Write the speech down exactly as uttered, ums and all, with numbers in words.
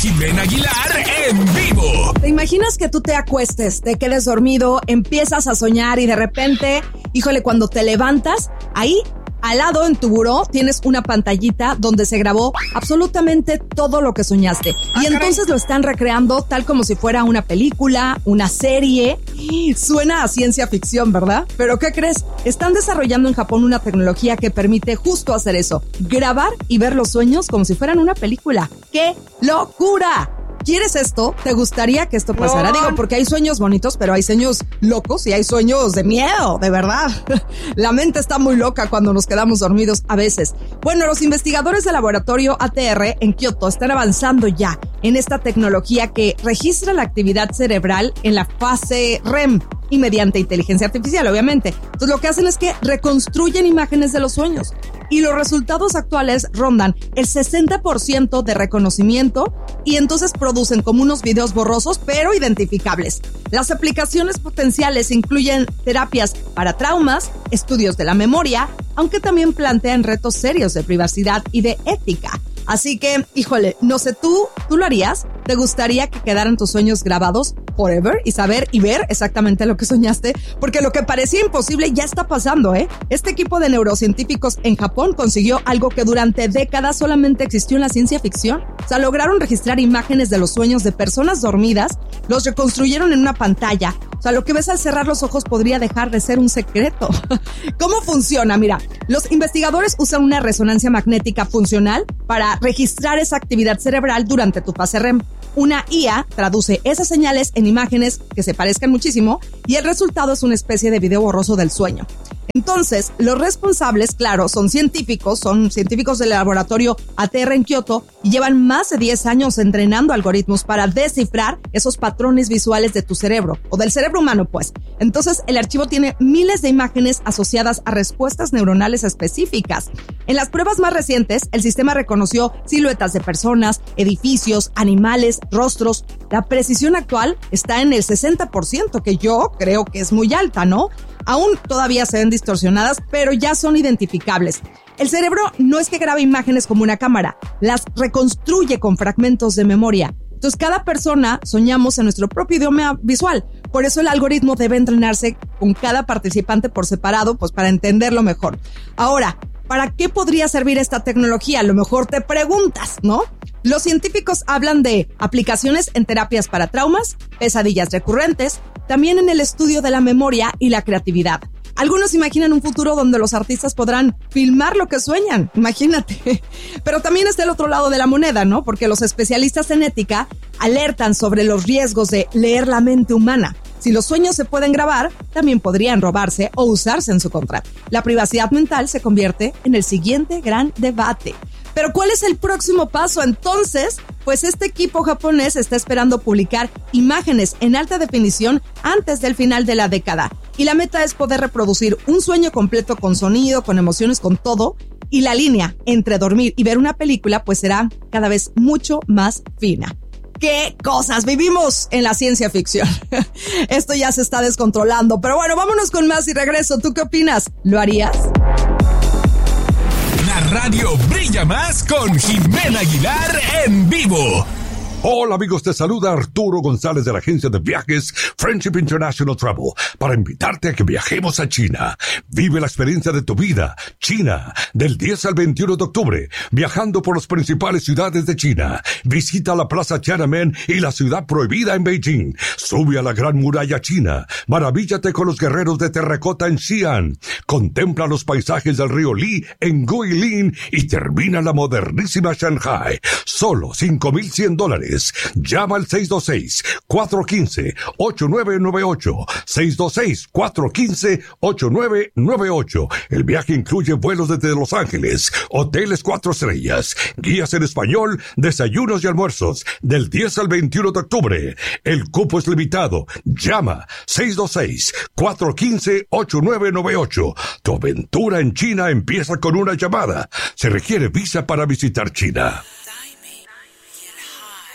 Jimena Aguilar en vivo. ¿Te imaginas que tú te acuestes, te quedes dormido, empiezas a soñar y de repente, híjole, cuando te levantas, ahí al lado en tu buró tienes una pantallita donde se grabó absolutamente todo lo que soñaste? Y entonces lo están recreando tal como si fuera una película, una serie. Suena a ciencia ficción, ¿verdad? Pero ¿qué crees? Están desarrollando en Japón una tecnología que permite justo hacer eso, grabar y ver los sueños como si fueran una película. ¡Qué locura! ¿Quieres esto? ¿Te gustaría que esto pasara? No. Digo, porque hay sueños bonitos, pero hay sueños locos y hay sueños de miedo, de verdad. La mente está muy loca cuando nos quedamos dormidos a veces. Bueno, los investigadores del laboratorio A T R en Kioto están avanzando ya en esta tecnología que registra la actividad cerebral en la fase R E M y mediante inteligencia artificial, obviamente. Entonces, lo que hacen es que reconstruyen imágenes de los sueños. Y los resultados actuales rondan el sesenta por ciento de reconocimiento y entonces producen como unos videos borrosos pero identificables. Las aplicaciones potenciales incluyen terapias para traumas, estudios de la memoria, aunque también plantean retos serios de privacidad y de ética. Así que, híjole, no sé, ¿tú, tú lo harías? ¿Te gustaría que quedaran tus sueños grabados forever y saber y ver exactamente lo que soñaste? Porque lo que parecía imposible ya está pasando, ¿eh? Este equipo de neurocientíficos en Japón consiguió algo que durante décadas solamente existió en la ciencia ficción. O sea, lograron registrar imágenes de los sueños de personas dormidas, los reconstruyeron en una pantalla. O sea, lo que ves al cerrar los ojos podría dejar de ser un secreto. ¿Cómo funciona? Mira, los investigadores usan una resonancia magnética funcional para registrar esa actividad cerebral durante tu fase R E M. Una I A traduce esas señales en imágenes que se parezcan muchísimo y el resultado es una especie de video borroso del sueño. Entonces, los responsables, claro, son científicos, son científicos del laboratorio A T R en Kioto y llevan más de diez años entrenando algoritmos para descifrar esos patrones visuales de tu cerebro, o del cerebro humano, pues. Entonces, el archivo tiene miles de imágenes asociadas a respuestas neuronales específicas. En las pruebas más recientes, el sistema reconoció siluetas de personas, edificios, animales, rostros. La precisión actual está en el sesenta por ciento, que yo creo que es muy alta, ¿no? Aún todavía se ven distorsionadas, pero ya son identificables. El cerebro no es que grabe imágenes como una cámara, las reconstruye con fragmentos de memoria. Entonces, cada persona soñamos en nuestro propio idioma visual. Por eso el algoritmo debe entrenarse con cada participante por separado, pues para entenderlo mejor. Ahora, ¿para qué podría servir esta tecnología? A lo mejor te preguntas, ¿no? Los científicos hablan de aplicaciones en terapias para traumas, pesadillas recurrentes, también en el estudio de la memoria y la creatividad. Algunos imaginan un futuro donde los artistas podrán filmar lo que sueñan, imagínate. Pero también está el otro lado de la moneda, ¿no? Porque los especialistas en ética alertan sobre los riesgos de leer la mente humana. Si los sueños se pueden grabar, también podrían robarse o usarse en su contra. La privacidad mental se convierte en el siguiente gran debate. Pero ¿cuál es el próximo paso? Entonces, pues este equipo japonés está esperando publicar imágenes en alta definición antes del final de la década. Y la meta es poder reproducir un sueño completo con sonido, con emociones, con todo. Y la línea entre dormir y ver una película pues será cada vez mucho más fina. ¿Qué cosas vivimos en la ciencia ficción? Esto ya se está descontrolando. Pero bueno, vámonos con más y regreso. ¿Tú qué opinas? ¿Lo harías? La radio brilla más con Jimena Aguilar en vivo. Hola amigos, te saluda Arturo González de la agencia de viajes Friendship International Travel para invitarte a que viajemos a China. Vive la experiencia de tu vida. China, del diez al veintiuno de octubre, viajando por las principales ciudades de China. Visita la Plaza Tiananmen y la Ciudad Prohibida en Beijing. Sube a la Gran Muralla China. Maravíllate con los guerreros de terracota en Xi'an. Contempla los paisajes del río Li en Guilin y termina en la modernísima Shanghai. Solo cinco mil cien dólares. Llama al seis dos seis, cuatro uno cinco, ocho nueve nueve ocho, seis dos seis, cuatro uno cinco, ocho nueve nueve ocho. El viaje incluye vuelos desde Los Ángeles, hoteles cuatro estrellas, guías en español, desayunos y almuerzos, del diez al veintiuno de octubre. El cupo es limitado. Llama seis dos seis, cuatro uno cinco, ocho nueve nueve ocho. Tu aventura en China empieza con una llamada. Se requiere visa para visitar China.